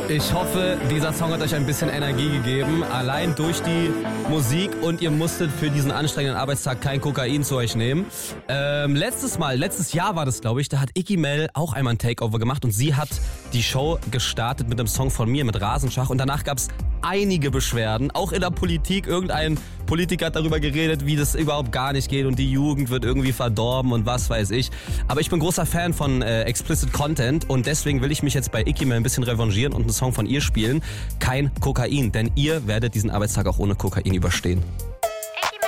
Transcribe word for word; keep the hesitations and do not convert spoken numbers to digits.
Ich hoffe, dieser Song hat euch ein bisschen Energie gegeben, allein durch die Musik, und ihr musstet für diesen anstrengenden Arbeitstag kein Kokain zu euch nehmen. Ähm, letztes Mal, letztes Jahr war das, glaube ich, da hat Iggy Mel auch einmal ein Takeover gemacht und sie hat die Show gestartet mit einem Song von mir, mit Rasenschach, und danach gab es einige Beschwerden, auch in der Politik. Irgendein Politiker hat darüber geredet, wie das überhaupt gar nicht geht und die Jugend wird irgendwie verdorben und was weiß ich. Aber ich bin großer Fan von äh, Explicit Content und deswegen will ich mich jetzt bei Iggy Mel ein bisschen revanchieren und einen Song von ihr spielen. Kein Kokain, denn ihr werdet diesen Arbeitstag auch ohne Kokain überstehen.